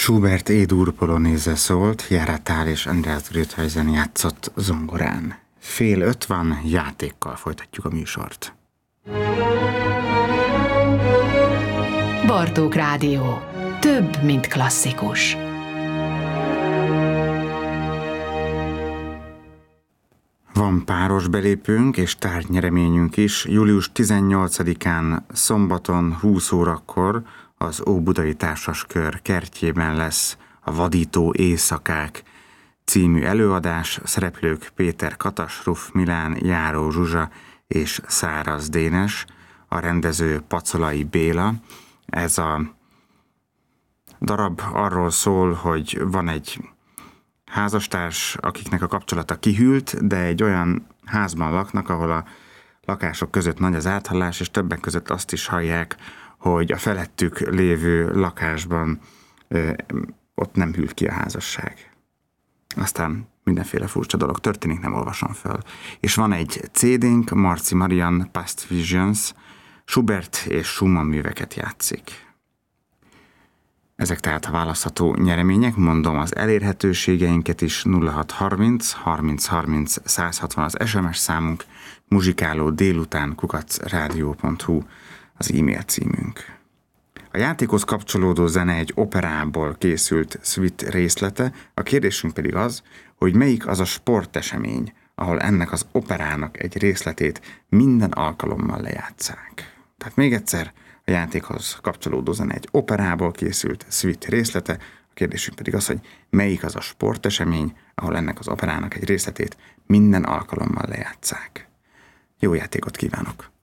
Schubert E-dur polonéze szólt, Járatál és Andreas Grüthuysen játszott zongorán. 4:50 játékkal folytatjuk a műsort. Bartók Rádió. Több, mint klasszikus. Van páros belépőnk és tárgynyereményünk is. Július 18-án szombaton 20 órakor az Óbudai Társaskör kertjében lesz a Vadító éjszakák című előadás. Szereplők Péter Katasruf, Milán Járó Zsuzsa és Száraz Dénes, a rendező Pacolai Béla. Ez a darab arról szól, hogy van egy házastárs, akiknek a kapcsolata kihűlt, de egy olyan házban laknak, ahol a lakások között nagy az áthallás, és többek között azt is hallják, hogy a felettük lévő lakásban ott nem hűl ki a házasság. Aztán mindenféle furcsa dolog történik, nem olvasom föl. És van egy CD-nk, Marci Marian Past Visions, Schubert és Schumann műveket játszik. Ezek tehát a választható nyeremények, mondom az elérhetőségeinket is, 0630 30 30 160 az SMS számunk, muzsikálódélután@radio.hu az e-mail címünk. A játékhoz kapcsolódó zene egy operából készült suite részlete, a kérdésünk pedig az, hogy melyik az a sportesemény, ahol ennek az operának egy részletét minden alkalommal lejátsszák. Tehát még egyszer, a játékhoz kapcsolódó zene egy operából készült suite részlete, a kérdésünk pedig az, hogy melyik az a sportesemény, ahol ennek az operának egy részletét minden alkalommal lejátsszák. Jó játékot kívánok!